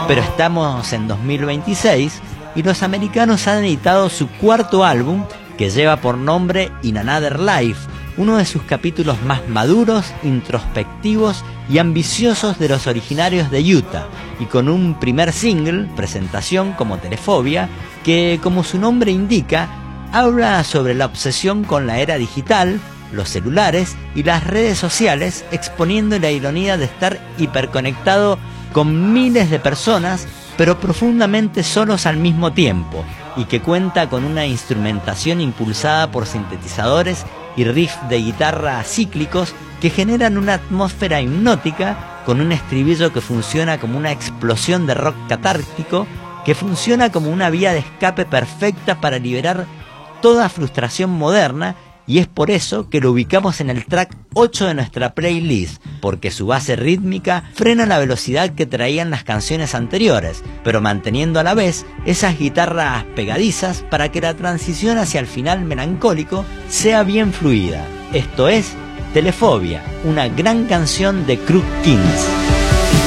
Pero estamos en 2026 y los americanos han editado su cuarto álbum, que lleva por nombre In Another Life, uno de sus capítulos más maduros, introspectivos y ambiciosos de los originarios de Utah, y con un primer single, presentación como Telefobia, que, como su nombre indica, habla sobre la obsesión con la era digital, los celulares y las redes sociales, exponiendo la ironía de estar hiperconectado con miles de personas, pero profundamente solos al mismo tiempo, y que cuenta con una instrumentación impulsada por sintetizadores y riffs de guitarra cíclicos que generan una atmósfera hipnótica, con un estribillo que funciona como una explosión de rock catártico, que funciona como una vía de escape perfecta para liberar toda frustración moderna, y es por eso que lo ubicamos en el track 8 de nuestra playlist, porque su base rítmica frena la velocidad que traían las canciones anteriores, pero manteniendo a la vez esas guitarras pegadizas para que la transición hacia el final melancólico sea bien fluida. Esto es Telefobia, una gran canción de Crooked Kings.